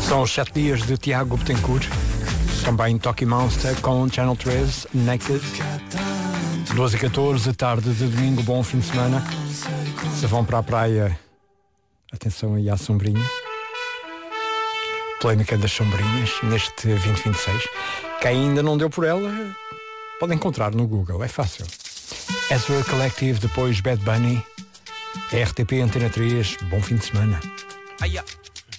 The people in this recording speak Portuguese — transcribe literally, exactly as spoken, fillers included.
São os sete dias de Tiago Betancourt. Também Toki Monster com Channel treze, Naked. doze e catorze, tarde de domingo, bom fim de semana. Se vão para a praia, atenção aí à sombrinha. Polémica das sombrinhas, neste vinte vinte e seis. Quem ainda não deu por ela, pode encontrar no Google, é fácil. Ezra Collective, depois Bad Bunny. R T P Antena três, bom fim de semana. Ai, ai.